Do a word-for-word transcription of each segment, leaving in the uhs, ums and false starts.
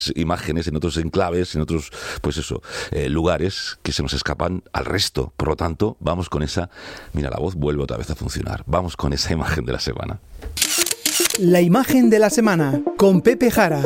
imágenes, en otros enclaves, en otros, pues eso, eh, lugares que se nos escapan al resto. Por lo tanto, vamos con esa... Mira, la voz vuelve otra vez a funcionar. Vamos con esa imagen de la semana. La imagen de la semana, con Pepe Jara.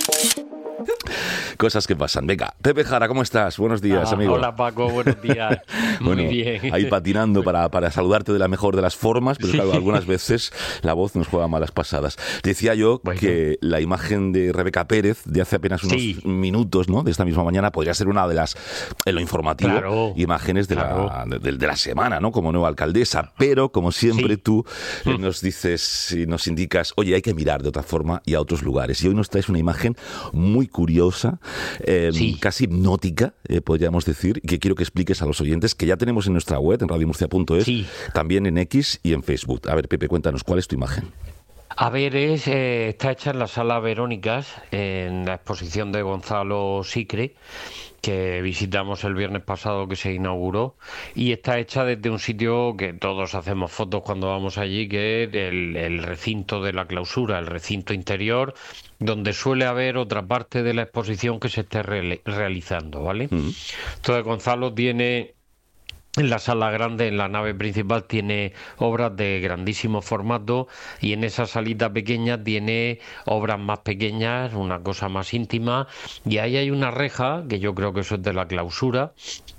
Cosas que pasan. Venga, Pepe Jara, ¿cómo estás? Buenos días, ah, amigo. Hola, Paco, buenos días. Bueno, muy bien. Ahí patinando para, para saludarte de la mejor de las formas, pero claro, algunas veces la voz nos juega malas pasadas. Decía yo bueno. que la imagen de Rebeca Pérez de hace apenas unos sí. minutos, ¿no?, de esta misma mañana, podría ser una de las, en lo informativo, claro, imágenes de, claro. la, de, de la semana, ¿no?, como nueva alcaldesa. Pero, como siempre, sí. tú eh, nos dices y nos indicas, oye, hay que mirar de otra forma y a otros lugares. Y hoy nos traes una imagen muy curiosa, eh, sí. casi hipnótica, eh, podríamos decir, que quiero que expliques a los oyentes, que ya tenemos en nuestra web, en radio murcia punto es, sí. también en X y en Facebook. A ver, Pepe, cuéntanos, ¿cuál es tu imagen? A ver, es, eh, está hecha en la Sala Verónicas, en la exposición de Gonzalo Sicre, que visitamos el viernes pasado, que se inauguró, y está hecha desde un sitio que todos hacemos fotos cuando vamos allí, que es el, el recinto de la clausura, el recinto interior, donde suele haber otra parte de la exposición que se esté re- realizando, ¿vale? Mm. Entonces Gonzalo tiene... En la sala grande, en la nave principal, tiene obras de grandísimo formato, y en esa salita pequeña tiene obras más pequeñas, una cosa más íntima, y ahí hay una reja, que yo creo que eso es de la clausura,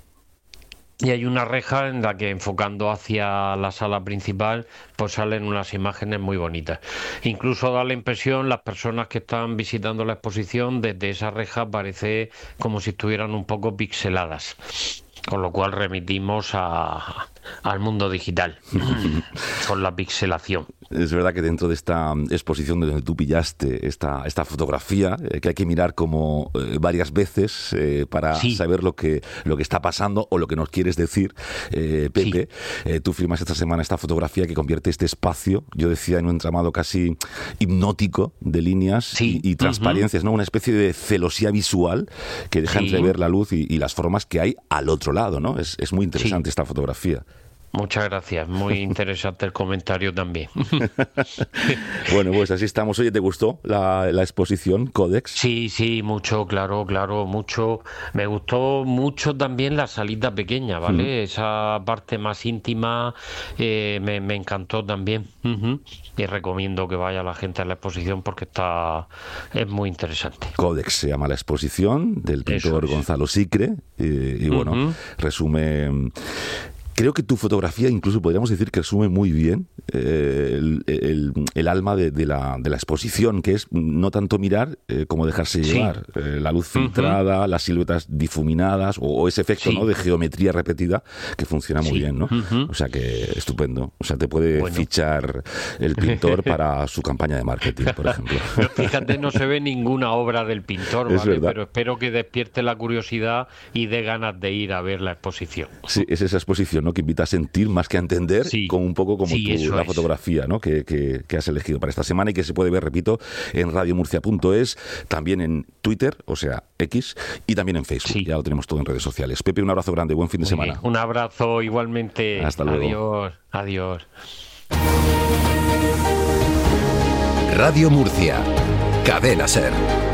y hay una reja en la que, enfocando hacia la sala principal, pues salen unas imágenes muy bonitas. Incluso da la impresión, las personas que están visitando la exposición, desde esa reja parece como si estuvieran un poco pixeladas. Con lo cual remitimos a, al mundo digital, con la pixelación. Es verdad que dentro de esta exposición donde tú pillaste esta, esta fotografía, eh, que hay que mirar como eh, varias veces eh, para sí. saber lo que, lo que está pasando o lo que nos quieres decir, eh, Pepe. Sí. Eh, tú firmas esta semana esta fotografía que convierte este espacio, yo decía, en un entramado casi hipnótico de líneas sí. y, y transparencias, uh-huh. ¿no? Una especie de celosía visual que deja sí. entrever la luz y, y las formas que hay al otro lado, ¿no? Es, es muy interesante sí. esta fotografía. Muchas gracias, muy interesante el comentario también. Bueno, pues así estamos. Oye, ¿te gustó la, la exposición Codex? Sí, sí, mucho, claro, claro, mucho. Me gustó mucho también la salita pequeña, ¿vale? Mm. Esa parte más íntima eh, me, me encantó también. Uh-huh. Y recomiendo que vaya la gente a la exposición porque está es muy interesante. Codex se llama la exposición, del pintor es. Gonzalo Sicre, eh, y bueno, uh-huh. resume... Creo que tu fotografía incluso podríamos decir que resume muy bien eh, el, el, el alma de, de, la, de la exposición, que es no tanto mirar eh, como dejarse sí. llevar. Eh, la luz filtrada, uh-huh. las siluetas difuminadas o, o ese efecto sí. ¿no? de geometría repetida que funciona muy sí. bien, ¿no? Uh-huh. O sea que estupendo. O sea, te puede bueno. fichar el pintor para su campaña de marketing, por ejemplo. Pero fíjate, no se ve ninguna obra del pintor, ¿vale? Pero espero que despierte la curiosidad y dé ganas de ir a ver la exposición. Sí, es esa exposición, ¿no?, que invita a sentir más que a entender, sí. con un poco como sí, tú, la es. fotografía, ¿no?, que, que, que has elegido para esta semana y que se puede ver, repito, en radio murcia punto es, también en Twitter, o sea, X, y también en Facebook. Sí. Ya lo tenemos todo en redes sociales. Pepe, un abrazo grande, buen fin de Muy semana. Bien. Un abrazo igualmente. Hasta luego. Adiós, adiós. Radio Murcia, Cadena Ser.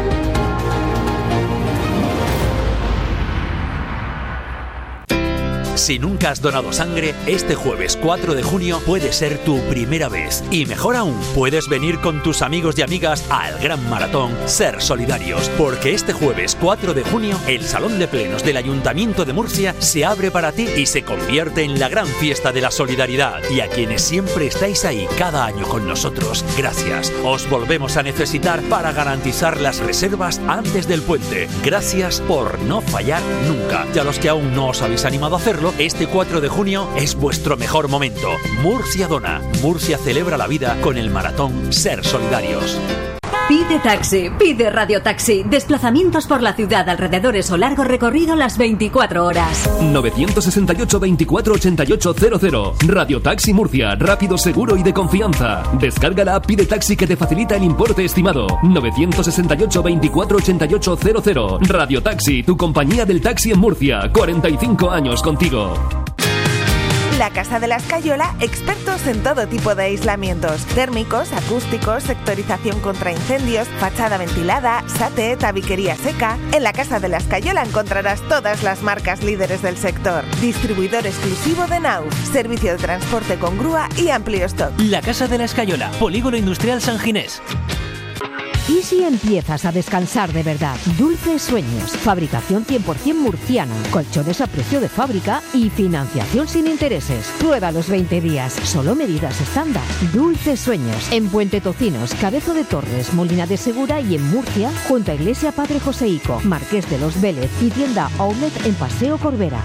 Si nunca has donado sangre, este jueves cuatro de junio puede ser tu primera vez. Y mejor aún, puedes venir con tus amigos y amigas al gran maratón Ser Solidarios. Porque este jueves cuatro de junio, el Salón de Plenos del Ayuntamiento de Murcia se abre para ti y se convierte en la gran fiesta de la solidaridad. Y a quienes siempre estáis ahí cada año con nosotros, gracias. Os volvemos a necesitar para garantizar las reservas antes del puente. Gracias por no fallar nunca. Y a los que aún no os habéis animado a hacerlo, este cuatro de junio es vuestro mejor momento. Murcia dona. Murcia celebra la vida con el maratón Ser Solidarios. Pide taxi, pide Radio Taxi. Desplazamientos por la ciudad, alrededores o largo recorrido las veinticuatro horas. nueve seis ocho, veinticuatro ochenta y ocho cero cero. Radio Taxi Murcia, rápido, seguro y de confianza. Descarga la app Pide Taxi que te facilita el importe estimado. nueve seis ocho, veinticuatro ochenta y ocho cero cero. Radio Taxi, tu compañía del taxi en Murcia. cuarenta y cinco años contigo. La Casa de la Escayola, expertos en todo tipo de aislamientos: térmicos, acústicos, sectorización contra incendios, fachada ventilada, sate, tabiquería seca. En La Casa de la Escayola encontrarás todas las marcas líderes del sector. Distribuidor exclusivo de Nauf, servicio de transporte con grúa y amplio stock. La Casa de la Escayola, Polígono Industrial San Ginés. ¿Y si empiezas a descansar de verdad? Dulces Sueños, fabricación cien por ciento murciana, colchones a precio de fábrica y financiación sin intereses. Prueba los veinte días, solo medidas estándar. Dulces Sueños, en Puente Tocinos, Cabezo de Torres, Molina de Segura y en Murcia, junto a Iglesia Padre Joseico, Marqués de los Vélez y tienda Outlet en Paseo Corbera.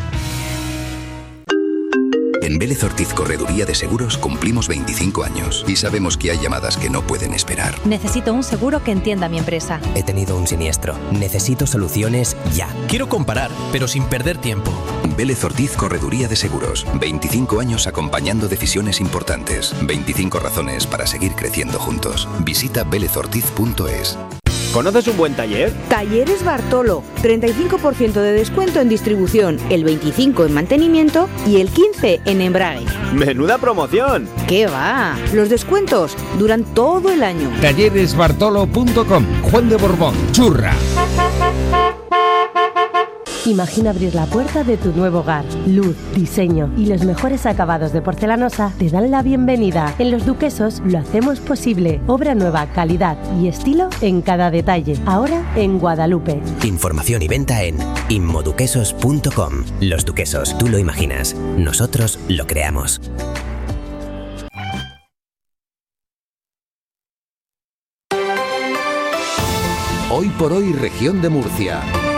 En Vélez Ortiz Correduría de Seguros cumplimos veinticinco años y sabemos que hay llamadas que no pueden esperar. Necesito un seguro que entienda mi empresa. He tenido un siniestro. Necesito soluciones ya. Quiero comparar, pero sin perder tiempo. Vélez Ortiz Correduría de Seguros. veinticinco años acompañando decisiones importantes. veinticinco razones para seguir creciendo juntos. Visita vélez ortiz punto es. ¿Conoces un buen taller? Talleres Bartolo, treinta y cinco por ciento de descuento en distribución, el veinticinco por ciento en mantenimiento y el quince por ciento en embrague. ¡Menuda promoción! ¿Qué va? Los descuentos duran todo el año. talleres bartolo punto com, Juan de Borbón, Churra. Imagina abrir la puerta de tu nuevo hogar. Luz, diseño y los mejores acabados de porcelanosa te dan la bienvenida. En Los Duquesos lo hacemos posible. Obra nueva, calidad y estilo en cada detalle. Ahora en Guadalupe. Información y venta en inmoduquesos punto com. Los Duquesos, tú lo imaginas. Nosotros lo creamos. Hoy por hoy, región de Murcia.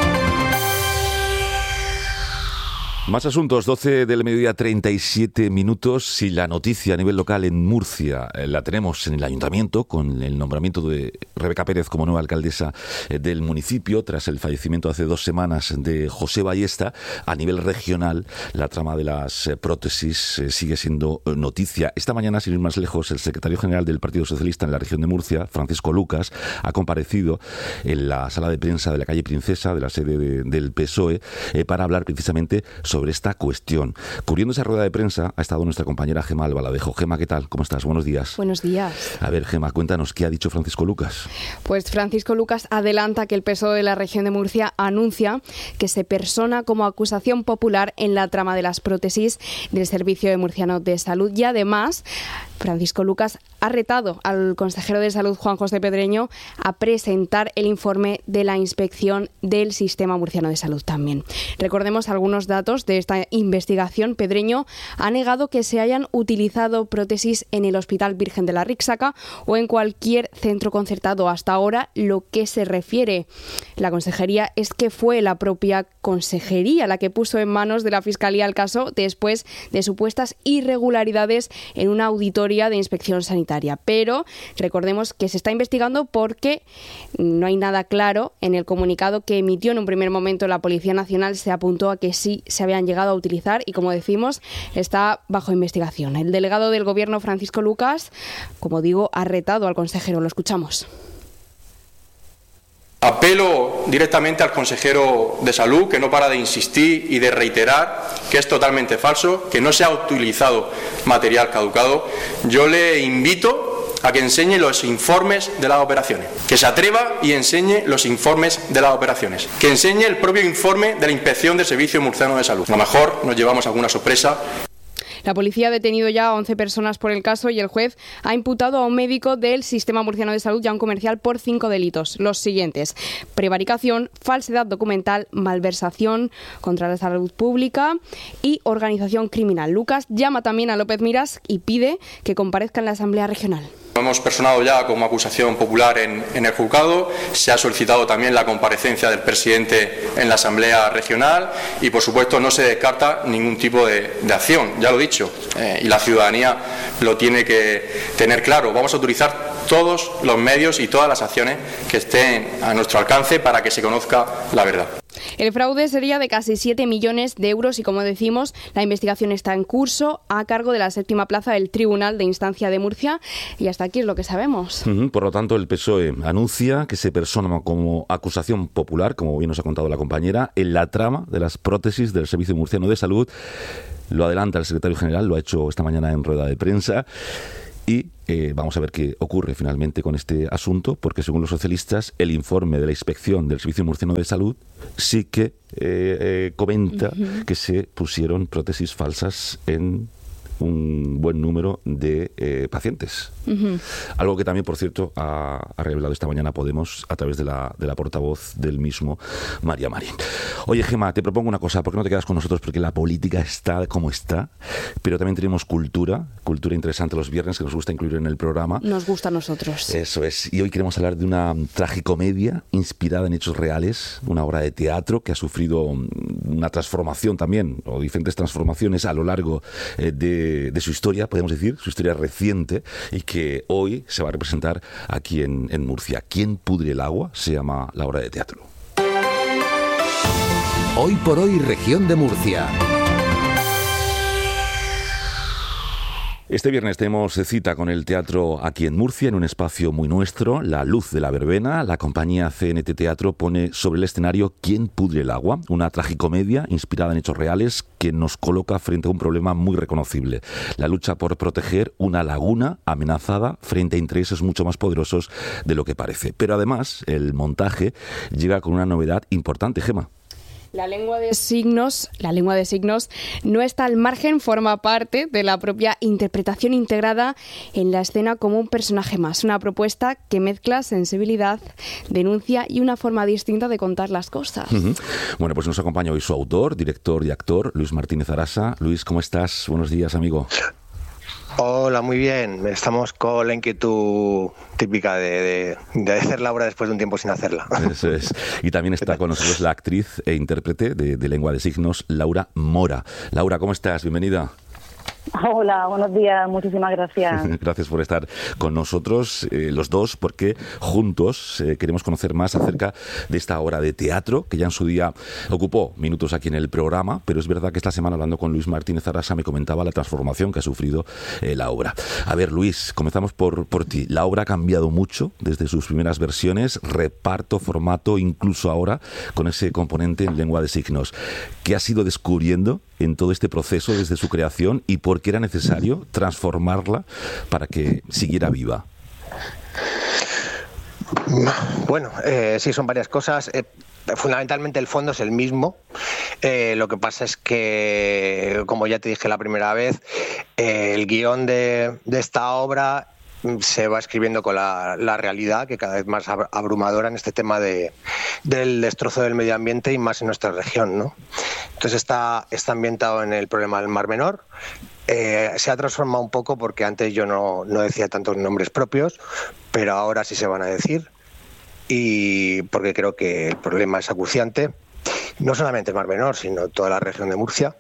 Más asuntos, doce del mediodía, treinta y siete minutos. Y la noticia a nivel local en Murcia eh, la tenemos en el ayuntamiento con el nombramiento de Rebeca Pérez como nueva alcaldesa eh, del municipio tras el fallecimiento hace dos semanas de José Ballesta. A nivel regional, la trama de las eh, prótesis eh, sigue siendo eh, noticia. Esta mañana, sin ir más lejos, el secretario general del Partido Socialista en la región de Murcia, Francisco Lucas, ha comparecido en la sala de prensa de la calle Princesa, de la sede de, del P S O E, eh, para hablar precisamente sobre sobre esta cuestión. Cubriendo esa rueda de prensa ha estado nuestra compañera Gema Albaladejo. Gema, ¿qué tal? ¿Cómo estás? Buenos días. Buenos días. A ver, Gema, cuéntanos, ¿qué ha dicho Francisco Lucas? Pues Francisco Lucas adelanta que el P S O E de la región de Murcia anuncia que se persona como acusación popular en la trama de las prótesis del Servicio de Murciano de Salud y además Francisco Lucas ha retado al consejero de Salud, Juan José Pedreño, a presentar el informe de la inspección del Sistema Murciano de Salud también. Recordemos algunos datos de esta investigación. Pedreño ha negado que se hayan utilizado prótesis en el Hospital Virgen de la Ríxaca o en cualquier centro concertado hasta ahora. Lo que se refiere la consejería es que fue la propia consejería la que puso en manos de la Fiscalía el caso después de supuestas irregularidades en una auditoría de inspección sanitaria. Pero recordemos que se está investigando porque no hay nada claro. En el comunicado que emitió en un primer momento la Policía Nacional se apuntó a que sí se habían llegado a utilizar y, como decimos, está bajo investigación. El delegado del Gobierno, Francisco Lucas, como digo, ha retado al consejero. Lo escuchamos. Apelo directamente al consejero de Salud, que no para de insistir y de reiterar que es totalmente falso, que no se ha utilizado material caducado. Yo le invito a que enseñe los informes de las operaciones, que se atreva y enseñe los informes de las operaciones, que enseñe el propio informe de la Inspección del Servicio Murciano de Salud. A lo mejor nos llevamos alguna sorpresa. La policía ha detenido ya a once personas por el caso y el juez ha imputado a un médico del Sistema Murciano de Salud y a un comercial por cinco delitos. Los siguientes: prevaricación, falsedad documental, malversación contra la salud pública y organización criminal. Lucas llama también a López Miras y pide que comparezca en la Asamblea Regional. Lo hemos personado ya como acusación popular en, en el juzgado. Se ha solicitado también la comparecencia del presidente en la Asamblea Regional y, por supuesto, no se descarta ningún tipo de, de acción. Ya lo he dicho, eh, y la ciudadanía lo tiene que tener claro. Vamos a utilizar todos los medios y todas las acciones que estén a nuestro alcance para que se conozca la verdad. El fraude sería de casi siete millones de euros y, como decimos, la investigación está en curso a cargo de la séptima plaza del Tribunal de Instancia de Murcia y hasta aquí es lo que sabemos. Uh-huh. Por lo tanto, el P S O E anuncia que se persona como acusación popular, como bien nos ha contado la compañera, en la trama de las prótesis del Servicio Murciano de Salud. lo adelanta el secretario general, lo ha hecho esta mañana en rueda de prensa. Y eh, vamos a ver qué ocurre finalmente con este asunto, porque según los socialistas, el informe de la inspección del Servicio Murciano de Salud sí que eh, eh, comenta uh-huh. que se pusieron prótesis falsas en un buen número de eh, pacientes. Uh-huh. Algo que también, por cierto, ha, ha revelado esta mañana Podemos a través de la, de la portavoz del mismo, María Marín. Oye, Gemma, te propongo una cosa, ¿por qué no te quedas con nosotros? Porque la política está como está, pero también tenemos cultura, cultura interesante los viernes que nos gusta incluir en el programa. Nos gusta a nosotros. Eso es. Y hoy queremos hablar de una tragicomedia inspirada en hechos reales, una obra de teatro que ha sufrido una transformación también, o diferentes transformaciones a lo largo eh, de de su historia, podemos decir, su historia reciente, y que hoy se va a representar aquí en, en Murcia. ¿Quién pudre el agua? Se llama la obra de teatro. Hoy por hoy, región de Murcia. Este viernes tenemos cita con el teatro aquí en Murcia, en un espacio muy nuestro, La Luz de la Verbena. La compañía C N T Teatro pone sobre el escenario ¿Quién pudre el agua?, una tragicomedia inspirada en hechos reales que nos coloca frente a un problema muy reconocible: la lucha por proteger una laguna amenazada frente a intereses mucho más poderosos de lo que parece. Pero además, el montaje llega con una novedad importante, Gemma. La lengua de signos, la lengua de signos no está al margen, forma parte de la propia interpretación integrada en la escena como un personaje más. Una propuesta que mezcla sensibilidad, denuncia y una forma distinta de contar las cosas. Uh-huh. Bueno, pues nos acompaña hoy su autor, director y actor, Luis Martínez Arasa. Luis, ¿cómo estás? Buenos días, amigo. Hola, muy bien. Estamos con la inquietud típica de, de, de hacer la obra después de un tiempo sin hacerla. Eso es. Y también está con nosotros la actriz e intérprete de, de lengua de signos, Laura Mora. Laura, ¿cómo estás? Bienvenida. Hola, buenos días, muchísimas gracias. Gracias por estar con nosotros, eh, los dos, porque juntos eh, queremos conocer más acerca de esta obra de teatro que ya en su día ocupó minutos aquí en el programa, pero es verdad que esta semana, hablando con Luis Martínez Arasa, me comentaba la transformación que ha sufrido eh, la obra. A ver, Luis, comenzamos por, por ti. La obra ha cambiado mucho desde sus primeras versiones, reparto, formato, incluso ahora con ese componente en lengua de signos. ¿Qué has ido descubriendo en todo este proceso desde su creación y por qué era necesario transformarla para que siguiera viva? Bueno, eh, sí, son varias cosas. Eh, fundamentalmente el fondo es el mismo. Eh, lo que pasa es que, como ya te dije la primera vez, eh, el guión de, de esta obra se va escribiendo con la, la realidad, que cada vez más abrumadora en este tema de, del destrozo del medio ambiente y más en nuestra región, ¿no? Entonces está, está ambientado en el problema del Mar Menor. Eh, se ha transformado un poco porque antes yo no, no decía tantos nombres propios, pero ahora sí se van a decir, y porque creo que el problema es acuciante, no solamente el Mar Menor, sino toda la región de Murcia.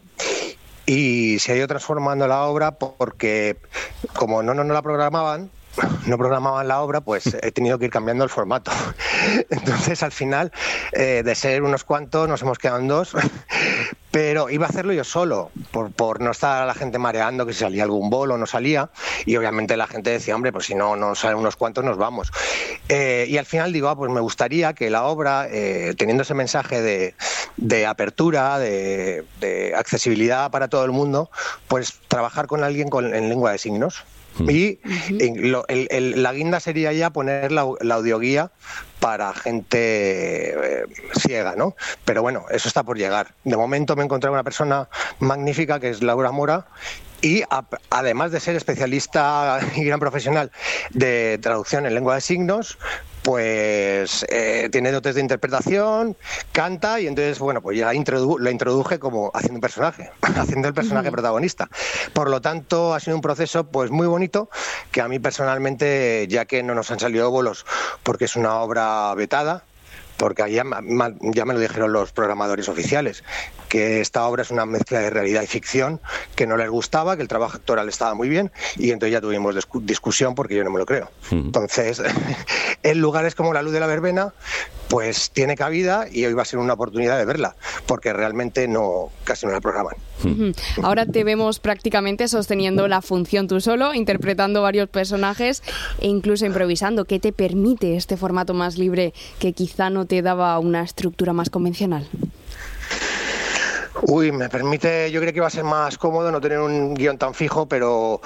Y se ha ido transformando la obra porque, como no, no, no la programaban, no programaban la obra, pues he tenido que ir cambiando el formato. Entonces, al final, eh, de ser unos cuantos, nos hemos quedado en dos, pero iba a hacerlo yo solo, por, por no estar a la gente mareando que si salía algún bolo o no salía, y obviamente la gente decía, hombre, pues si no, no salen unos cuantos, nos vamos. Eh, y al final digo, ah, pues me gustaría que la obra, eh, teniendo ese mensaje de, de apertura, de, de accesibilidad para todo el mundo, pues trabajar con alguien con, en lengua de signos. Y uh-huh. lo, el, el, la guinda sería ya poner la, la audioguía para gente eh, ciega, ¿no? Pero bueno, eso está por llegar. De momento me he encontrado una persona magnífica que es Laura Mora, y a, además de ser especialista y gran profesional de traducción en lengua de signos, pues eh, tiene dotes de interpretación, canta, y entonces, bueno, pues ya introdu- la introduje como haciendo un personaje, haciendo el personaje uh-huh. protagonista. Por lo tanto, ha sido un proceso pues muy bonito, que a mí personalmente, ya que no nos han salido bolos, porque es una obra vetada, porque ya, ya me lo dijeron los programadores oficiales, que esta obra es una mezcla de realidad y ficción, que no les gustaba, que el trabajo actoral estaba muy bien, y entonces ya tuvimos discu- discusión porque yo no me lo creo. Uh-huh. Entonces, en lugares como La Luz de la Verbena, pues tiene cabida, y hoy va a ser una oportunidad de verla, porque realmente no casi no la programan. Uh-huh. Ahora te vemos prácticamente sosteniendo la función tú solo, interpretando varios personajes e incluso improvisando. ¿Qué te permite este formato más libre que quizá no te daba una estructura más convencional? Uy, me permite, yo creo que va a ser más cómodo no tener un guión tan fijo, pero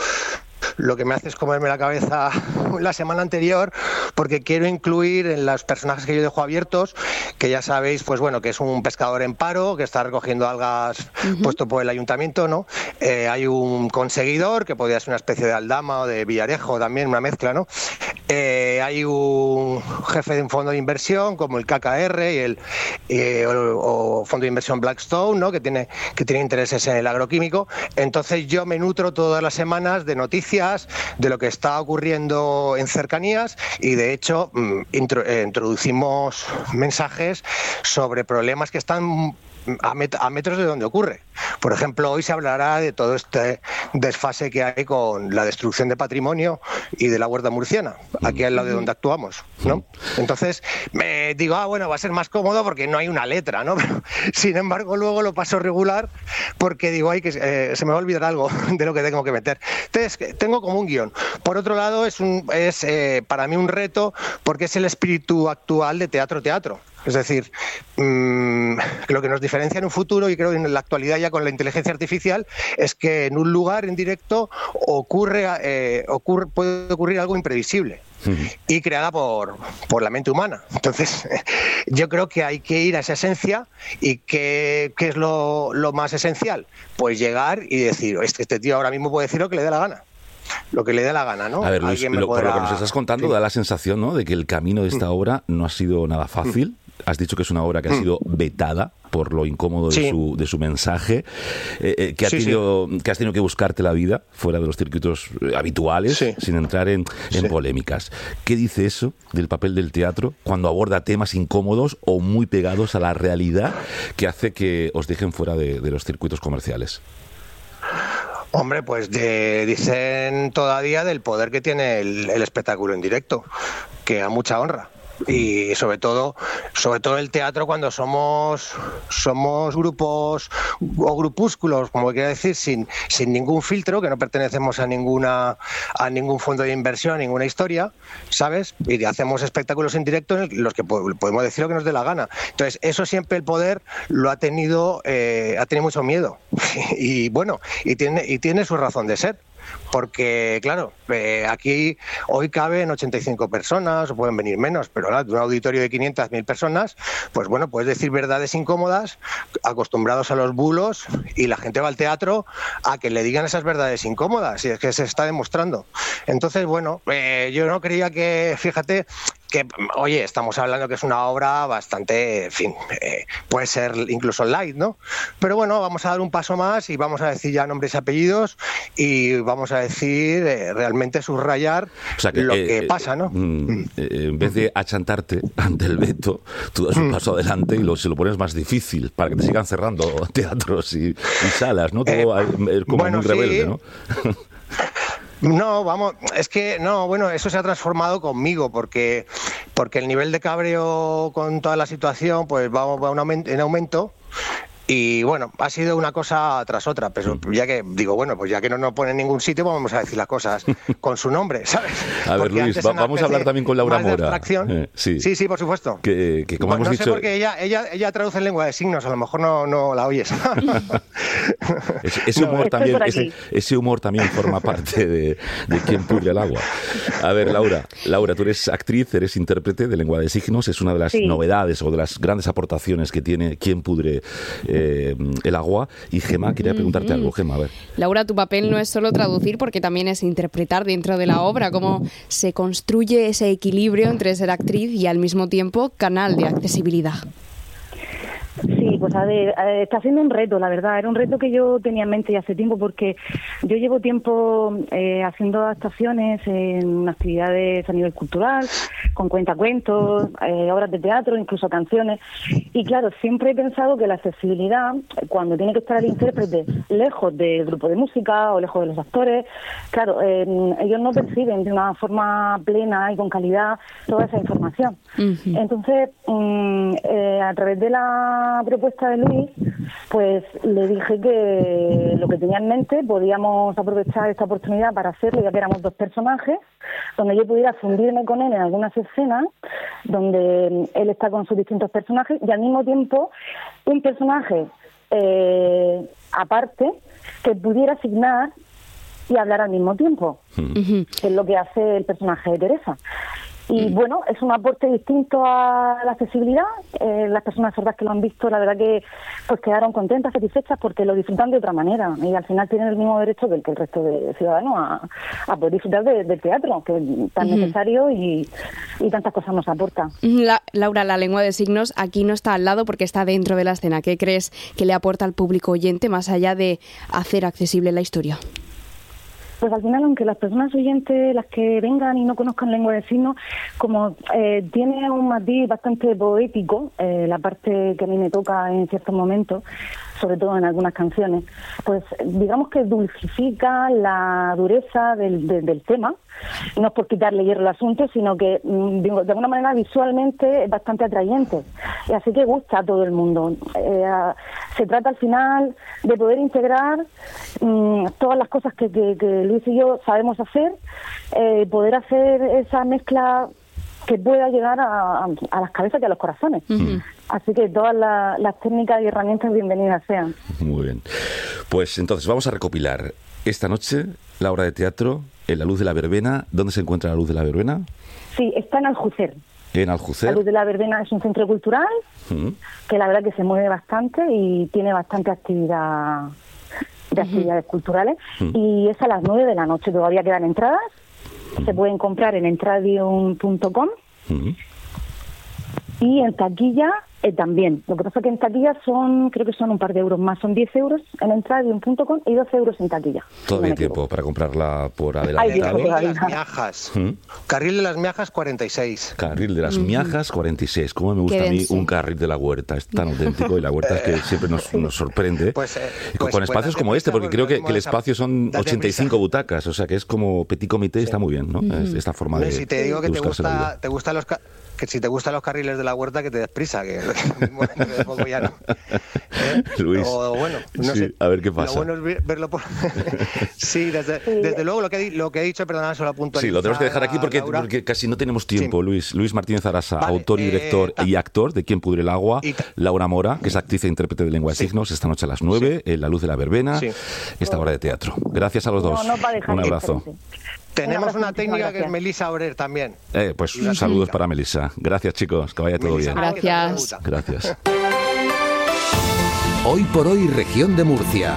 lo que me hace es comerme la cabeza la semana anterior, porque quiero incluir en los personajes que yo dejo abiertos, que ya sabéis, pues bueno, que es un pescador en paro, que está recogiendo algas uh-huh. puesto por el ayuntamiento, ¿no? Eh, hay un conseguidor, que podría ser una especie de Aldama o de Villarejo, también una mezcla, ¿no? Eh, hay un jefe de un fondo de inversión, como el K K R y el eh, o, o fondo de inversión Blackstone, ¿no? Que tiene, que tiene intereses en el agroquímico. Entonces yo me nutro todas las semanas de noticias, de lo que está ocurriendo en cercanías, y de hecho intro, eh, introducimos mensajes sobre problemas que están a, met- a metros de donde ocurre. Por ejemplo, hoy se hablará de todo este desfase que hay con la destrucción de patrimonio y de la huerta murciana, aquí al lado de donde actuamos, ¿no? Entonces, me digo, ah, bueno, va a ser más cómodo porque no hay una letra, ¿no? Pero, sin embargo, luego lo paso regular porque digo, ay, que eh, se me va a olvidar algo de lo que tengo que meter. Entonces, tengo como un guión. Por otro lado, es, un, es eh, para mí un reto porque es el espíritu actual de teatro-teatro. Es decir, mmm, lo que nos diferencia en un futuro, y creo que en la actualidad ya con la inteligencia artificial, es que en un lugar en directo ocurre, eh, ocurre puede ocurrir algo imprevisible. Uh-huh. Y creada por, por la mente humana. Entonces, yo creo que hay que ir a esa esencia. ¿Y qué, qué es lo, lo más esencial? Pues llegar y decir, este, este tío ahora mismo puede decir lo que le dé la gana. Lo que le dé la gana, ¿no? A ver, Luis, lo, podrá... por lo que nos estás contando, sí, da la sensación, ¿no?, de que el camino de esta mm. obra no ha sido nada fácil. Mm. Has dicho que es una obra que ha sido vetada por lo incómodo sí. de, su, de su mensaje, eh, eh, que, ha sí, tenido, sí. que has tenido que buscarte la vida fuera de los circuitos habituales, sí. sin entrar en, en sí. polémicas. ¿Qué dice eso del papel del teatro cuando aborda temas incómodos o muy pegados a la realidad que hace que os dejen fuera de, de los circuitos comerciales? Hombre, pues de, dicen todavía del poder que tiene el, el espectáculo en directo, que a mucha honra. Y sobre todo sobre todo el teatro, cuando somos somos grupos o grupúsculos, como quiero decir, sin sin ningún filtro, que no pertenecemos a ninguna a ningún fondo de inversión, a ninguna historia, ¿sabes? Y hacemos espectáculos en directo en los que podemos decir lo que nos dé la gana. Entonces, eso siempre el poder lo ha tenido eh, ha tenido mucho miedo. Y bueno, y tiene y tiene su razón de ser. Porque, claro, eh, aquí hoy caben ochenta y cinco personas, o pueden venir menos, pero claro, de un auditorio de quinientas mil personas, pues bueno, puedes decir verdades incómodas, acostumbrados a los bulos, y la gente va al teatro a que le digan esas verdades incómodas, y es que se está demostrando. Entonces, bueno, eh, yo no creía que, fíjate, que, oye, estamos hablando que es una obra bastante, en fin, eh, puede ser incluso light, ¿no? Pero bueno, vamos a dar un paso más y vamos a decir ya nombres y apellidos y vamos a decir, eh, realmente subrayar o sea que, lo eh, que pasa, ¿no? Mm, eh, en vez de achantarte ante el veto, tú das un mm. paso adelante y lo, se lo pones más difícil para que te sigan cerrando teatros y, y salas, ¿no? Todo eh, es como bueno, muy rebelde, sí. ¿no? No, vamos, es que no, bueno, eso se ha transformado conmigo porque porque el nivel de cabreo con toda la situación pues va, va en aumento. Y bueno, ha sido una cosa tras otra, pero ya que digo, bueno, pues ya que no nos pone en ningún sitio, vamos a decir las cosas con su nombre, ¿sabes? A ver, porque Luis, va, vamos a hablar también con Laura Mora. Eh, sí. sí, sí, por supuesto. Que, que como bueno, hemos no dicho... sé porque ella, ella, ella traduce en lengua de signos, a lo mejor no, no la oyes. ese, ese, humor no, también, ese, ese humor también forma parte de, de Quién pudre el agua. A ver, Laura, Laura, tú eres actriz, eres intérprete de lengua de signos, es una de las sí. novedades o de las grandes aportaciones que tiene Quién pudre eh, el agua. Y Gemma, quería preguntarte mm-hmm. algo, Gemma, a ver. Laura, tu papel no es solo traducir, porque también es interpretar dentro de la obra. ¿Cómo se construye ese equilibrio entre ser actriz y al mismo tiempo canal de accesibilidad? Sí, pues a ver, está siendo un reto, la verdad. Era un reto que yo tenía en mente ya hace tiempo, porque yo llevo tiempo eh, haciendo adaptaciones en actividades a nivel cultural, con cuentacuentos, eh, obras de teatro, incluso canciones. Y claro, siempre he pensado que la accesibilidad, cuando tiene que estar el intérprete lejos del grupo de música o lejos de los actores, claro, eh, ellos no perciben de una forma plena y con calidad toda esa información. Uh-huh. Entonces, mm, eh, a través de la propuesta de Luis, pues le dije que lo que tenía en mente podíamos aprovechar esta oportunidad para hacerlo, ya que éramos dos personajes, donde yo pudiera fundirme con él en algunas escenas, donde él está con sus distintos personajes, y al mismo tiempo un personaje eh, aparte que pudiera asignar y hablar al mismo tiempo, uh-huh. que es lo que hace el personaje de Teresa. Y uh-huh. bueno, es un aporte distinto a la accesibilidad. Eh, las personas sordas que lo han visto, la verdad que pues quedaron contentas, satisfechas, porque lo disfrutan de otra manera. Y al final tienen el mismo derecho que el, que el resto de ciudadanos a, a poder disfrutar de, del teatro, que es tan uh-huh. necesario y, y tantas cosas nos aporta. La, Laura, la lengua de signos aquí no está al lado porque está dentro de la escena. ¿Qué crees que le aporta al público oyente más allá de hacer accesible la historia? Pues al final, aunque las personas oyentes, las que vengan y no conozcan lengua de signos, como eh, tiene un matiz bastante poético, eh, la parte que a mí me toca en ciertos momentos, sobre todo en algunas canciones, pues digamos que dulcifica la dureza del, de, del tema. No es por quitarle hierro al asunto, sino que de alguna manera visualmente es bastante atrayente. Y así que gusta a todo el mundo. Eh, se trata al final de poder integrar mmm, todas las cosas que, que, que Luis y yo sabemos hacer, eh, poder hacer esa mezcla que pueda llegar a, a las cabezas y a los corazones. Uh-huh. Así que todas la, las técnicas y herramientas bienvenidas sean. Muy bien. Pues entonces vamos a recopilar esta noche la obra de teatro En la luz de la verbena. ¿Dónde se encuentra la luz de la verbena? Sí, está en Aljucer. En Aljucer. La luz de la verbena es un centro cultural uh-huh. que la verdad que se mueve bastante y tiene bastante actividad de actividades uh-huh. culturales. Uh-huh. Y es a las nueve de la noche. Todavía quedan entradas. Uh-huh. Se pueden comprar en entradium punto com uh-huh. y en taquilla eh, también. Lo que pasa es que en taquilla son, creo que son un par de euros más, son diez euros en entradium punto com y doce euros en taquilla. Todavía hay tiempo para comprarla por adelantado. Carril de las Miajas. ¿Mm? Carril de las Miajas cuarenta y seis. Carril de las Miajas cuarenta y seis. Cómo me gusta a mí un carril de la Huerta. Es tan auténtico y la Huerta es que siempre nos, nos sorprende. Pues, eh, pues, con espacios pues, como este, porque creo que, que el espacio son ochenta y cinco butacas, o sea que es como petit comité, sí. Está muy bien, ¿no? Uh-huh. Esta forma de Si te digo que te gusta, te gustan los que si te gustan los carriles de la Huerta, que te des prisa, que de poco ya no. ¿Eh? Luis, o, bueno, no sí, sé. A ver qué pasa. Lo bueno es verlo por... sí, desde, desde luego lo que, lo que he dicho, perdona, solo puntualizar. Sí, lo tenemos que dejar aquí porque, porque casi no tenemos tiempo. Sí. Luis Luis Martínez Arasa, vale, autor y director eh, y actor de Quien pudre el agua. Y Laura Mora, que es actriz e intérprete de lengua de sí. signos, esta noche a las nueve, sí. en La luz de la verbena, sí. esta obra de teatro. Gracias a los dos. No, no un abrazo. Tenemos una técnica que es Melissa Orer también. Eh, pues saludos para Melissa. Gracias, chicos. Que vaya todo Melissa, bien. Gracias. Gracias. Hoy por hoy, región de Murcia.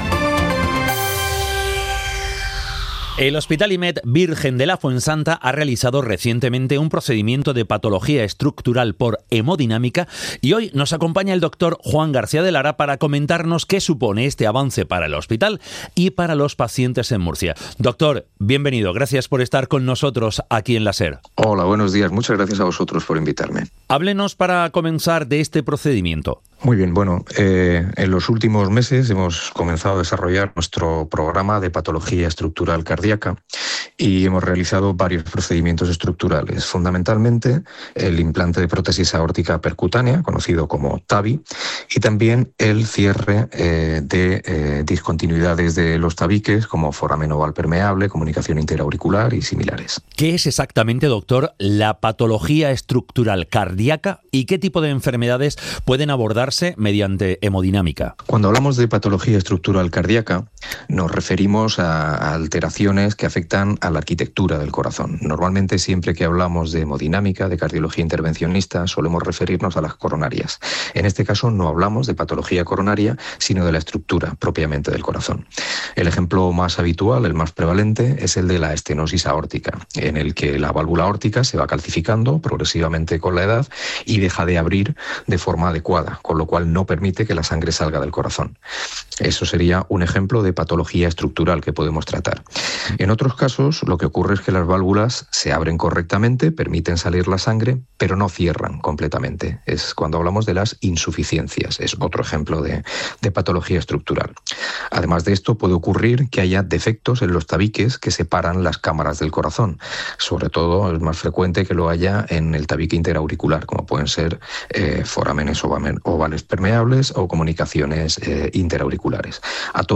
El Hospital IMED Virgen de la Fuensanta ha realizado recientemente un procedimiento de patología estructural por hemodinámica y hoy nos acompaña el doctor Juan García de Lara para comentarnos qué supone este avance para el hospital y para los pacientes en Murcia. Doctor, bienvenido. Gracias por estar con nosotros aquí en la SER. Hola, buenos días. Muchas gracias a vosotros por invitarme. Háblenos para comenzar de este procedimiento. Muy bien, bueno, eh, en los últimos meses hemos comenzado a desarrollar nuestro programa de patología estructural cardíaca y hemos realizado varios procedimientos estructurales, fundamentalmente el implante de prótesis aórtica percutánea, conocido como TAVI, y también el cierre eh, de eh, discontinuidades de los tabiques, como foramen oval permeable, comunicación interauricular y similares. ¿Qué es exactamente, doctor, la patología estructural cardíaca y qué tipo de enfermedades pueden abordarse mediante hemodinámica? Cuando hablamos de patología estructural cardíaca, nos referimos a, a alteraciones que afectan a la arquitectura del corazón. Normalmente, siempre que hablamos de hemodinámica, de cardiología intervencionista, solemos referirnos a las coronarias. En este caso, no hablamos de patología coronaria, sino de la estructura propiamente del corazón. El ejemplo más habitual, el más prevalente, es el de la estenosis aórtica, en el que la válvula aórtica se va calcificando progresivamente con la edad y deja de abrir de forma adecuada, con lo cual no permite que la sangre salga del corazón. Eso sería un ejemplo de patología estructural que podemos tratar. En otros casos, lo que ocurre es que las válvulas se abren correctamente, permiten salir la sangre, pero no cierran completamente. Es cuando hablamos de las insuficiencias. Es otro ejemplo de, de patología estructural. Además de esto, puede ocurrir que haya defectos en los tabiques que separan las cámaras del corazón. Sobre todo, es más frecuente que lo haya en el tabique interauricular, como pueden ser eh, forámenes ovales permeables o comunicaciones eh, interauriculares. A todo esto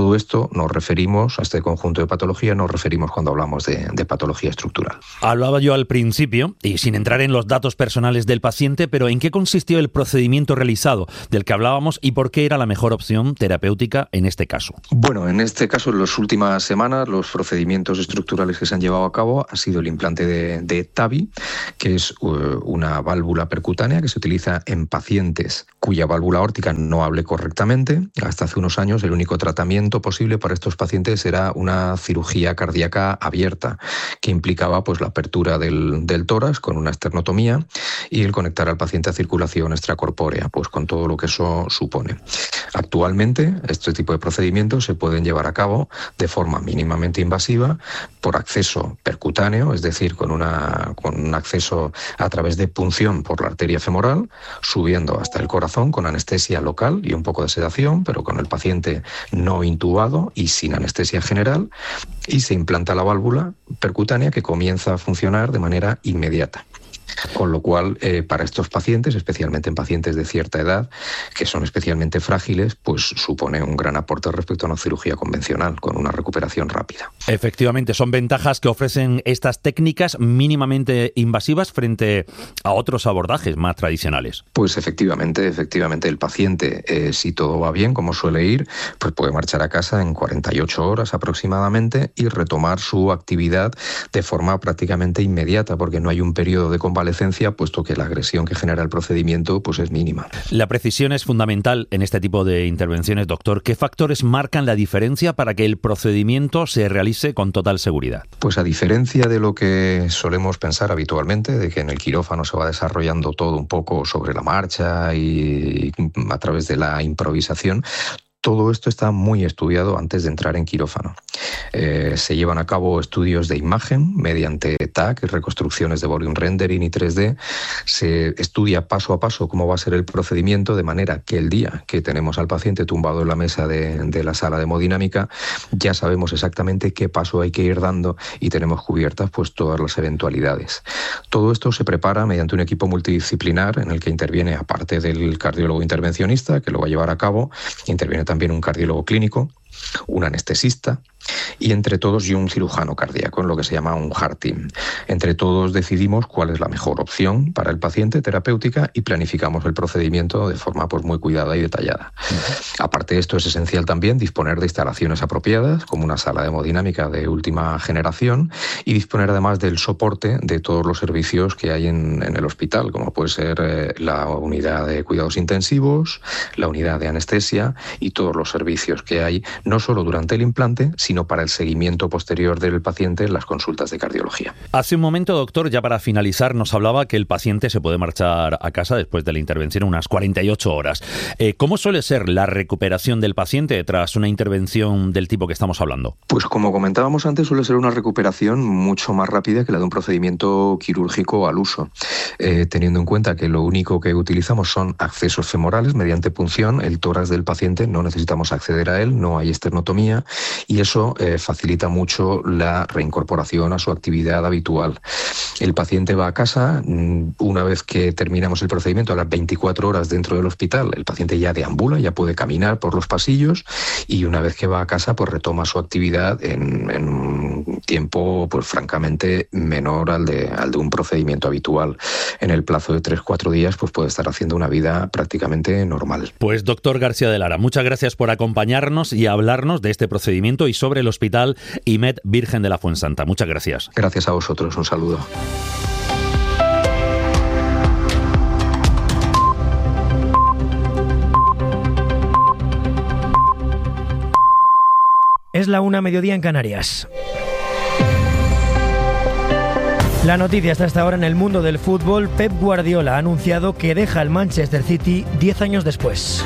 esto nos referimos, a este conjunto de patologías, nos referimos cuando hablamos de, de patología estructural. Hablaba yo al principio, y sin entrar en los datos personales del paciente, pero ¿en qué consistió el procedimiento realizado del que hablábamos y por qué era la mejor opción terapéutica en este caso? Bueno, en este caso, en las últimas semanas, los procedimientos estructurales que se han llevado a cabo ha sido el implante de, de T A V I, que es uh, una válvula percutánea que se utiliza en pacientes cuya válvula aórtica no hable correctamente. Hasta hace unos años el único tratamiento posible para estos pacientes era una cirugía cardíaca abierta, que implicaba pues la apertura del, del tórax con una esternotomía y el conectar al paciente a circulación extracorpórea, pues con todo lo que eso supone. Actualmente, este tipo de procedimientos se pueden llevar a cabo de forma mínimamente invasiva por acceso percutáneo, es decir, con, una, con un acceso a través de punción por la arteria femoral, subiendo hasta el corazón con anestesia local y un poco de sedación, pero con el paciente no intubado y sin anestesia general, y se implanta la válvula percutánea que comienza a funcionar de manera inmediata. Con lo cual, eh, para estos pacientes, especialmente en pacientes de cierta edad, que son especialmente frágiles, pues supone un gran aporte respecto a una cirugía convencional, con una recuperación rápida. Efectivamente, son ventajas que ofrecen estas técnicas mínimamente invasivas frente a otros abordajes más tradicionales. Pues efectivamente, efectivamente, el paciente, eh, si todo va bien, como suele ir, pues puede marchar a casa en cuarenta y ocho horas aproximadamente y retomar su actividad de forma prácticamente inmediata, porque no hay un periodo de convalecencia, puesto que la agresión que genera el procedimiento pues es mínima. La precisión es fundamental en este tipo de intervenciones, doctor. ¿Qué factores marcan la diferencia para que el procedimiento se realice con total seguridad? Pues a diferencia de lo que solemos pensar habitualmente, de que en el quirófano se va desarrollando todo un poco sobre la marcha y a través de la improvisación, todo esto está muy estudiado antes de entrar en quirófano. Eh, se llevan a cabo estudios de imagen mediante T A C, reconstrucciones de volume rendering y tres D. Se estudia paso a paso cómo va a ser el procedimiento, de manera que el día que tenemos al paciente tumbado en la mesa de, de la sala de hemodinámica ya sabemos exactamente qué paso hay que ir dando y tenemos cubiertas pues todas las eventualidades. Todo esto se prepara mediante un equipo multidisciplinar en el que interviene, aparte del cardiólogo intervencionista, que lo va a llevar a cabo, interviene también un cardiólogo clínico, un anestesista y entre todos y un cirujano cardíaco, en lo que se llama un heart team. Entre todos decidimos cuál es la mejor opción para el paciente terapéutica y planificamos el procedimiento de forma pues muy cuidada y detallada. Uh-huh. Aparte de esto, es esencial también disponer de instalaciones apropiadas, como una sala de hemodinámica de última generación, y disponer además del soporte de todos los servicios que hay en, en el hospital, como puede ser eh, la unidad de cuidados intensivos, la unidad de anestesia y todos los servicios que hay, no solo durante el implante, sino para el seguimiento posterior del paciente en las consultas de cardiología. Hace un momento, doctor, ya para finalizar, nos hablaba que el paciente se puede marchar a casa después de la intervención en unas cuarenta y ocho horas. Eh, ¿Cómo suele ser la recuperación del paciente tras una intervención del tipo que estamos hablando? Pues como comentábamos antes, suele ser una recuperación mucho más rápida que la de un procedimiento quirúrgico al uso, eh, teniendo en cuenta que lo único que utilizamos son accesos femorales mediante punción. El tórax del paciente no necesitamos acceder a él, no hay esternotomía, y eso eh, facilita mucho la reincorporación a su actividad habitual. El paciente va a casa, una vez que terminamos el procedimiento, a las veinticuatro horas dentro del hospital, el paciente ya deambula, ya puede caminar por los pasillos, y una vez que va a casa, pues retoma su actividad en, en un tiempo pues francamente menor al de, al de un procedimiento habitual. En el plazo de tres a cuatro días pues puede estar haciendo una vida prácticamente normal. Pues doctor García de Lara, muchas gracias por acompañarnos y hablarnos de este procedimiento y sobre el Hospital I M E D Virgen de la Fuensanta. Muchas gracias. Gracias a vosotros, un saludo. Es la una, mediodía en Canarias. La noticia está hasta ahora en el mundo del fútbol. Pep Guardiola ha anunciado que deja el Manchester City diez años después.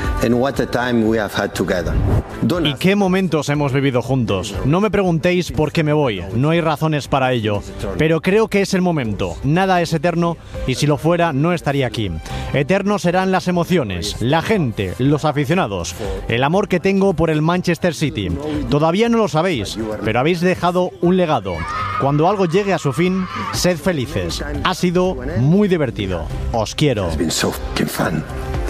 ¿Y qué momentos hemos vivido juntos? No me preguntéis por qué me voy, no hay razones para ello, pero creo que es el momento. Nada es eterno y si lo fuera no estaría aquí. Eternos serán las emociones, la gente, los aficionados, el amor que tengo por el Manchester City. Todavía no lo sabéis, pero habéis dejado un legado. Cuando algo llegue a su fin, sed felices. Ha sido muy divertido. Os quiero.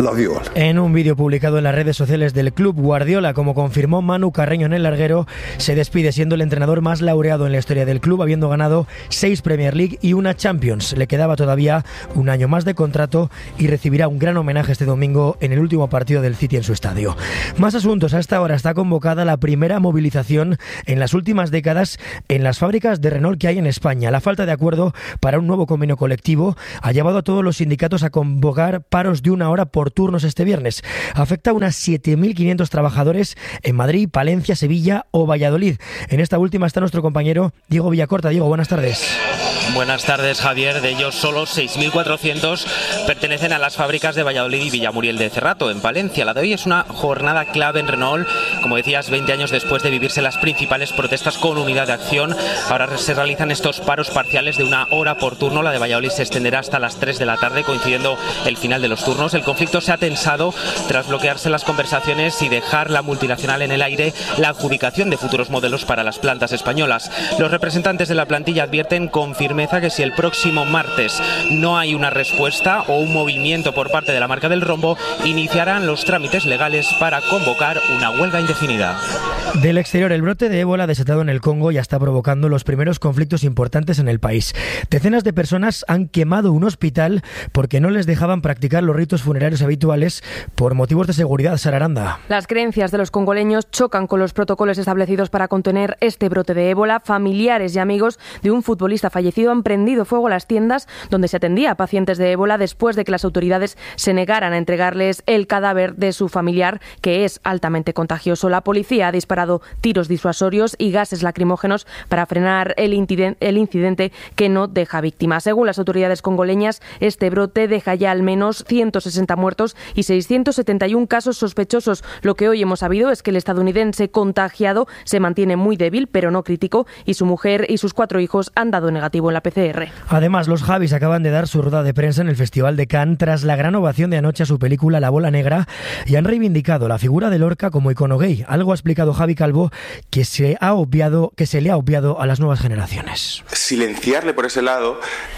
Love you all. En un vídeo publicado en las redes sociales del Club Guardiola, como confirmó Manu Carreño en el larguero, se despide siendo el entrenador más laureado en la historia del club, habiendo ganado seis Premier League y una Champions. Le quedaba todavía un año más de contrato y recibirá un gran homenaje este domingo en el último partido del City en su estadio. Más asuntos. A esta hora está convocada la primera movilización en las últimas décadas en las fábricas de Renault que hay en España. La falta de acuerdo para un nuevo convenio colectivo ha llevado a todos los sindicatos a convocar paros de una hora por turnos este viernes. Afecta a unas siete mil quinientos trabajadores en Madrid, Palencia, Sevilla o Valladolid. En esta última está nuestro compañero Diego Villacorta. Diego, buenas tardes. Buenas tardes, Javier. De ellos, solo seis mil cuatrocientos pertenecen a las fábricas de Valladolid y Villamuriel de Cerrato, en Palencia. La de hoy es una jornada clave en Renault. Como decías, veinte años después de vivirse las principales protestas con unidad de acción, ahora se realizan estos paros parciales de una hora por turno. La de Valladolid se extenderá hasta las tres de la tarde, coincidiendo el final de los turnos. El conflicto se ha tensado tras bloquearse las conversaciones y dejar la multinacional en el aire la adjudicación de futuros modelos para las plantas españolas. Los representantes de la plantilla advierten con firmeza que si el próximo martes no hay una respuesta o un movimiento por parte de la marca del rombo, iniciarán los trámites legales para convocar una huelga indefinida. Del exterior, el brote de ébola desatado en el Congo ya está provocando los primeros conflictos importantes en el país. Decenas de personas han quemado un hospital porque no les dejaban practicar los ritos funerarios habituales por motivos de seguridad. Sara Aranda. Las creencias de los congoleños chocan con los protocolos establecidos para contener este brote de ébola. Familiares y amigos de un futbolista fallecido han prendido fuego a las tiendas donde se atendía a pacientes de ébola después de que las autoridades se negaran a entregarles el cadáver de su familiar, que es altamente contagioso. La policía ha disparado tiros disuasorios y gases lacrimógenos para frenar el incidente que no deja víctimas. Según las autoridades congoleñas, este brote deja ya al menos ciento sesenta muertos y seiscientos setenta y uno casos sospechosos. Lo que hoy hemos sabido es que el estadounidense contagiado se mantiene muy débil, pero no crítico, y su mujer y sus cuatro hijos han dado negativo en la P C R. Además, los Javis acaban de dar su rueda de prensa en el Festival de Cannes tras la gran ovación de anoche a su película La Bola Negra y han reivindicado la figura de Lorca como icono gay. Algo ha explicado Javi Calvo que se ha obviado, que se le ha obviado a las nuevas generaciones. Silenciarle por ese lado,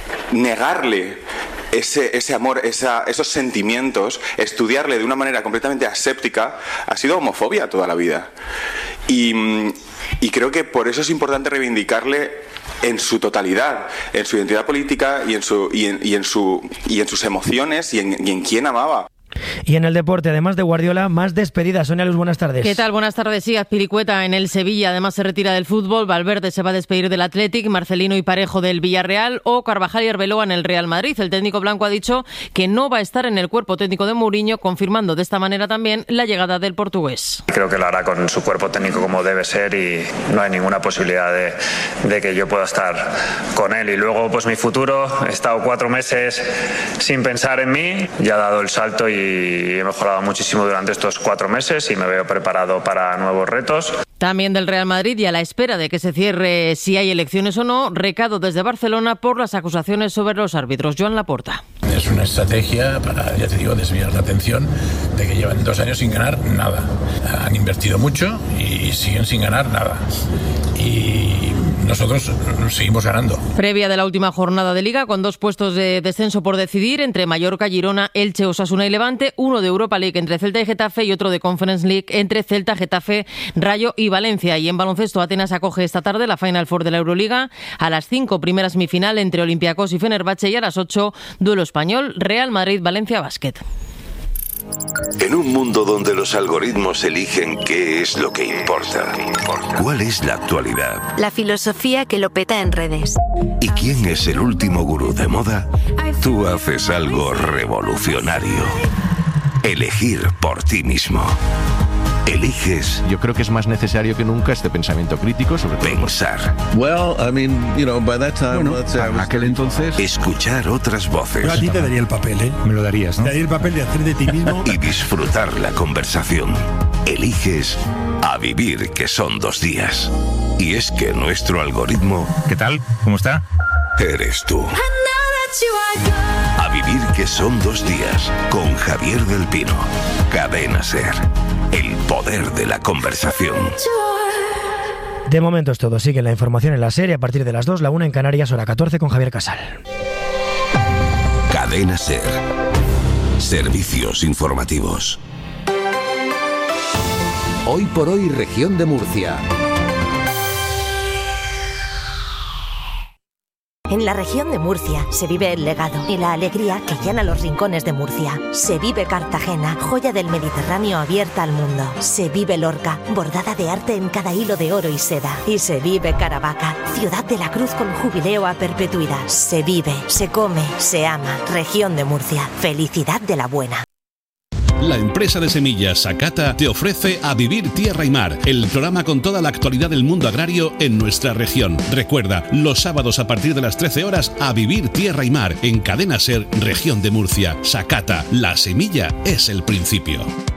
negarle ese, ese amor, esa, esos sentimientos, estudiarle de una manera completamente aséptica, ha sido homofobia toda la vida. Y, y creo que por eso es importante reivindicarle en su totalidad, en su identidad política y en, su, y en, y en, su, y en sus emociones y en, y en quién amaba. Y en el deporte, además de Guardiola, más despedidas. Sonia Luz, buenas tardes. ¿Qué tal? Buenas tardes. Sí, Azpilicueta en el Sevilla, además se retira del fútbol. Valverde se va a despedir del Athletic, Marcelino y Parejo del Villarreal o Carvajal y Arbeloa en el Real Madrid. El técnico blanco ha dicho que no va a estar en el cuerpo técnico de Mourinho, confirmando de esta manera también la llegada del portugués. Creo que lo hará con su cuerpo técnico como debe ser y no hay ninguna posibilidad de, de que yo pueda estar con él. Y luego, pues mi futuro, he estado cuatro meses sin pensar en mí, ya he dado el salto y y he mejorado muchísimo durante estos cuatro meses y me veo preparado para nuevos retos. También del Real Madrid y a la espera de que se cierre si hay elecciones o no, recado desde Barcelona por las acusaciones sobre los árbitros. Joan Laporta. Es una estrategia para, ya te digo, desviar la atención de que llevan dos años sin ganar nada. Han invertido mucho y siguen sin ganar nada. Y nosotros seguimos ganando. Previa de la última jornada de Liga, con dos puestos de descenso por decidir entre Mallorca, Girona, Elche, Osasuna y Levante, uno de Europa League entre Celta y Getafe y otro de Conference League entre Celta, Getafe, Rayo y Valencia. Y en baloncesto, Atenas acoge esta tarde la Final Four de la Euroliga. A las cinco, primera semifinal entre Olympiacos y Fenerbahce, y a las ocho, duelo español, Real Madrid-Valencia Basket. En un mundo donde los algoritmos eligen qué es lo que importa, ¿cuál es la actualidad? La filosofía que lo peta en redes. ¿Y quién es el último gurú de moda? Tú haces algo revolucionario. Elegir por ti mismo. Eliges. Yo creo que es más necesario que nunca este pensamiento crítico sobre todo. Pensar. Well, I mean, you know, by that time, bueno, let's say en aquel entonces. Escuchar otras voces. Yo a ti te daría el papel, ¿eh? Me lo darías, ¿no? Te daría el papel de hacer de ti mismo. Y disfrutar la conversación. Eliges a vivir, que son dos días. Y es que nuestro algoritmo. ¿Qué tal? ¿Cómo está? Eres tú. A vivir, que son dos días, con Javier del Pino. Cadena SER. El poder de la conversación. De momento es todo. Sigue la información en la serie a partir de las dos, la una en Canarias, hora catorce con Javier Casal. Cadena SER. Servicios informativos. Hoy por hoy, región de Murcia. En la región de Murcia se vive el legado y la alegría que llena los rincones de Murcia. Se vive Cartagena, joya del Mediterráneo abierta al mundo. Se vive Lorca, bordada de arte en cada hilo de oro y seda. Y se vive Caravaca, ciudad de la cruz con jubileo a perpetuidad. Se vive, se come, se ama. Región de Murcia, felicidad de la buena. La empresa de semillas Sakata te ofrece A Vivir Tierra y Mar, el programa con toda la actualidad del mundo agrario en nuestra región. Recuerda, los sábados a partir de las trece horas, A Vivir Tierra y Mar, en Cadena Ser, Región de Murcia. Sakata, la semilla es el principio.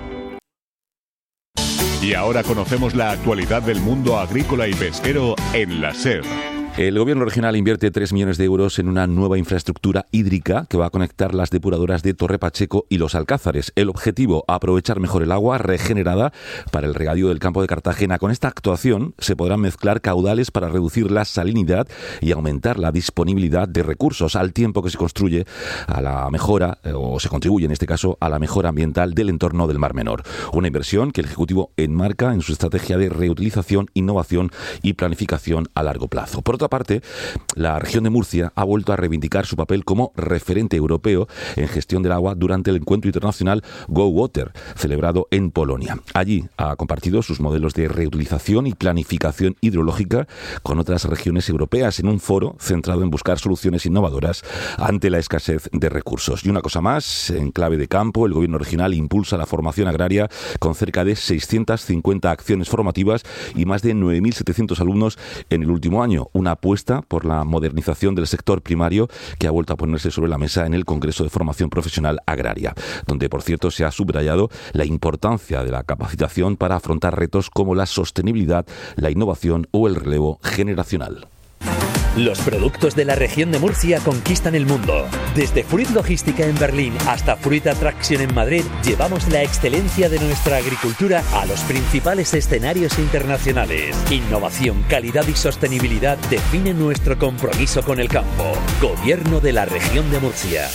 Y ahora conocemos la actualidad del mundo agrícola y pesquero en la Ser. El gobierno regional invierte tres millones de euros en una nueva infraestructura hídrica que va a conectar las depuradoras de Torre Pacheco y Los Alcázares. El objetivo, aprovechar mejor el agua regenerada para el regadío del campo de Cartagena. Con esta actuación se podrán mezclar caudales para reducir la salinidad y aumentar la disponibilidad de recursos, al tiempo que se construye a la mejora, o se contribuye en este caso, a la mejora ambiental del entorno del Mar Menor. Una inversión que el Ejecutivo enmarca en su estrategia de reutilización, innovación y planificación a largo plazo. Por otra parte, la región de Murcia ha vuelto a reivindicar su papel como referente europeo en gestión del agua durante el encuentro internacional Go Water, celebrado en Polonia. Allí ha compartido sus modelos de reutilización y planificación hidrológica con otras regiones europeas en un foro centrado en buscar soluciones innovadoras ante la escasez de recursos. Y una cosa más, en clave de campo, el gobierno regional impulsa la formación agraria con cerca de seiscientas cincuenta acciones formativas y más de nueve mil setecientos alumnos en el último año. Una apuesta por la modernización del sector primario que ha vuelto a ponerse sobre la mesa en el Congreso de Formación Profesional Agraria, donde, por cierto, se ha subrayado la importancia de la capacitación para afrontar retos como la sostenibilidad, la innovación o el relevo generacional. Los productos de la región de Murcia conquistan el mundo. Desde Fruit Logística en Berlín hasta Fruit Attraction en Madrid, llevamos la excelencia de nuestra agricultura a los principales escenarios internacionales. Innovación, calidad y sostenibilidad definen nuestro compromiso con el campo. Gobierno de la región de Murcia.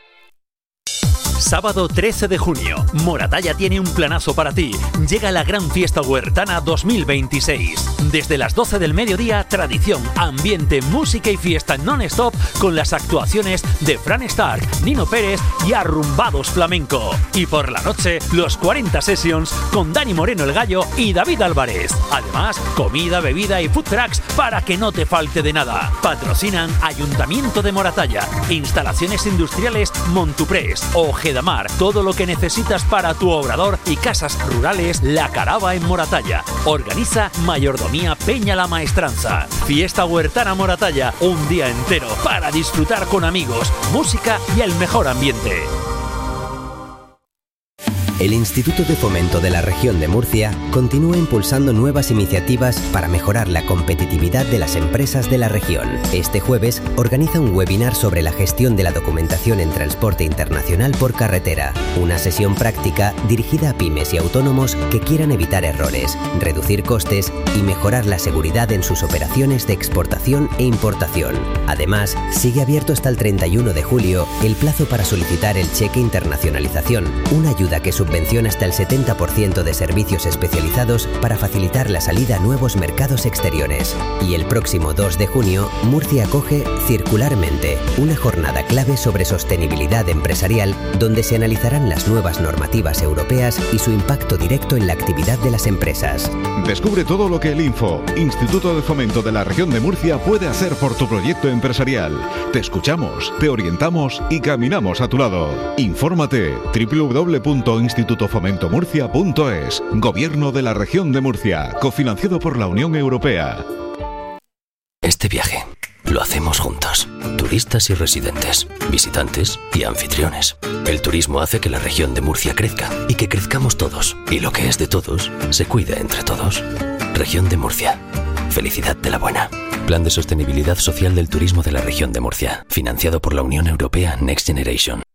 Sábado trece de junio, Moratalla tiene un planazo para ti. Llega la Gran Fiesta Huertana dos mil veintiséis. Desde las doce del mediodía, tradición, ambiente, música y fiesta non-stop con las actuaciones de Fran Stark, Nino Pérez y Arrumbados Flamenco. Y por la noche, los cuarenta Sessions con Dani Moreno el Gallo y David Álvarez. Además, comida, bebida y food trucks para que no te falte de nada. Patrocinan Ayuntamiento de Moratalla, Instalaciones Industriales Montuprés, Ojedamar, todo lo que necesitas para tu obrador y casas rurales La Carava en Moratalla. Organiza Mayordomía Peña la Maestranza. Fiesta Huertana Moratalla, un día entero para disfrutar con amigos, música y el mejor ambiente. El Instituto de Fomento de la Región de Murcia continúa impulsando nuevas iniciativas para mejorar la competitividad de las empresas de la región. Este jueves organiza un webinar sobre la gestión de la documentación en transporte internacional por carretera, una sesión práctica dirigida a pymes y autónomos que quieran evitar errores, reducir costes y mejorar la seguridad en sus operaciones de exportación e importación. Además, sigue abierto hasta el treinta y uno de julio el plazo para solicitar el cheque internacionalización, una ayuda que subvenciona hasta el setenta por ciento de servicios especializados para facilitar la salida a nuevos mercados exteriores. Y el próximo dos de junio, Murcia acoge Circularmente, una jornada clave sobre sostenibilidad empresarial donde se analizarán las nuevas normativas europeas y su impacto directo en la actividad de las empresas. Descubre todo lo que el Info, Instituto de Fomento de la Región de Murcia, puede hacer por tu proyecto empresarial. Te escuchamos, te orientamos y caminamos a tu lado. Infórmate doble u doble u doble u punto instituto fomento murcia punto es. Gobierno de la Región de Murcia, cofinanciado por la Unión Europea. Este viaje lo hacemos juntos, turistas y residentes, visitantes y anfitriones. El turismo hace que la región de Murcia crezca y que crezcamos todos. Y lo que es de todos, se cuida entre todos. Región de Murcia. Felicidad de la buena. Plan de Sostenibilidad Social del Turismo de la Región de Murcia, financiado por la Unión Europea Next Generation.